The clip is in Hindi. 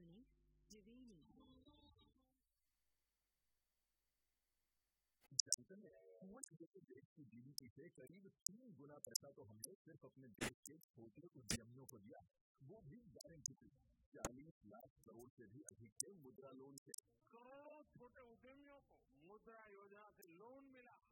सुनी त्रिवेणी। जानते हैं कुवैत जैसे देश की जीडीपी से करीब 3 गुना पैसा तो हमने सिर्फ अपने देश के छोटे उद्यमियों को दिया, वो भी गारंटी पे 40 लाख करोड़ से भी अधिक के मुद्रा लोन से। करोड़ों छोटे उद्यमियों को मुद्रा योजना से लोन मिला।